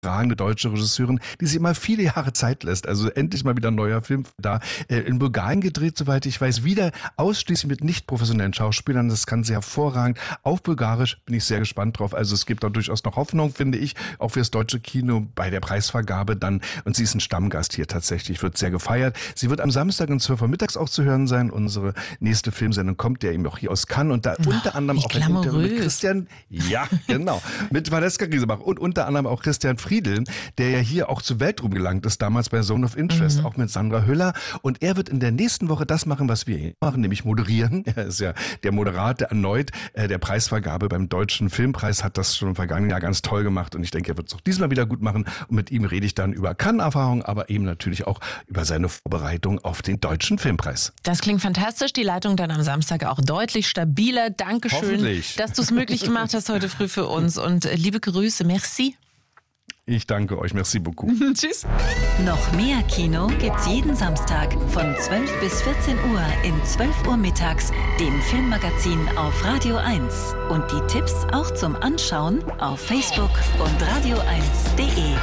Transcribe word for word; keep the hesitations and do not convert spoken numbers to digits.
hervorragende deutsche Regisseurin, die sich immer viele Jahre Zeit lässt. Also endlich mal wieder ein neuer Film da. Äh, in Bulgarien gedreht, soweit ich weiß, wieder ausschließlich mit nicht professionellen Schauspielern. Das kann sie hervorragend. Auf Bulgarisch bin ich sehr gespannt drauf. Also es gibt da durchaus noch Hoffnung, finde ich, auch fürs deutsche Kino bei der Preisvergabe dann. Und sie ist ein Stammgast hier tatsächlich, wird sehr gefeiert. Sie wird am Samstag um zwölf Uhr mittags auch zu hören sein. Unsere nächste Filmsendung kommt ja eben auch hier aus Cannes und da oh, unter anderem auch ein Interview mit Christian, ja, genau, mit Valeska Griesebach und unter anderem auch Christian Friedl, der ja hier auch zu Weltruhm gelangt ist, damals bei Zone of Interest, mhm. auch mit Sandra Hüller. Und er wird in der nächsten Woche das machen, was wir hier machen, nämlich moderieren. Er ist ja der Moderator erneut äh, der Preisvergabe beim Deutschen Filmpreis, hat das schon im vergangenen Jahr ganz toll gemacht und ich denke, er wird es auch diesmal wieder gut machen. Und mit ihm rede ich dann über Cannes-Erfahrung, aber eben natürlich auch über seine Vorbereitung auf den Deutschen Filmpreis. Das klingt fantastisch. Die Leitung dann am Samstag auch deutlich stabiler. Dankeschön, dass du es möglich gemacht hast heute früh für uns. Und äh, liebe Grüße. Merci. Ich danke euch. Merci beaucoup. Tschüss. Noch mehr Kino gibt's jeden Samstag von zwölf bis vierzehn Uhr in zwölf Uhr mittags, dem Filmmagazin auf Radio eins. Und die Tipps auch zum Anschauen auf Facebook und radio eins punkt de.